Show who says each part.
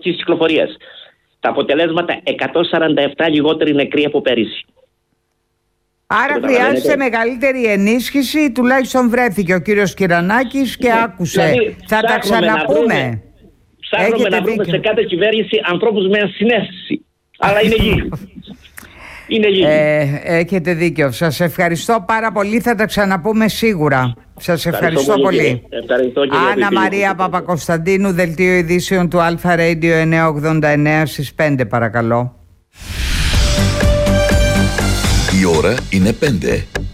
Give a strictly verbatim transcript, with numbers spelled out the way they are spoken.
Speaker 1: αγοραστικής κυκλοφορίας. Τα αποτελέσματα εκατόν σαράντα επτά λιγότεροι νεκροί από πέρυσι.
Speaker 2: Άρα χρειάζεται μεγαλύτερη ενίσχυση, τουλάχιστον βρέθηκε ο κύριος Κυρανάκης και ναι, άκουσε. Δηλαδή, θα τα ξαναπούμε.
Speaker 1: Ψάχνουμε να βρούμε σε κάθε κυβέρνηση ανθρώπους με συνέστηση. Αλλά είναι λίγοι. Είναι λίγοι.
Speaker 2: Ε, έχετε δίκιο. Σας ευχαριστώ πάρα πολύ. Θα τα ξαναπούμε σίγουρα. Σας ευχαριστώ, ευχαριστώ πολύ.
Speaker 1: Ευχαριστώ,
Speaker 2: Άννα Μαρία Παπακοσταντίνου, Δελτίο Ειδήσεων του Αλφα Radio εννιακόσια ογδόντα εννέα στις πέντε, παρακαλώ.
Speaker 3: Η ώρα είναι πέντε.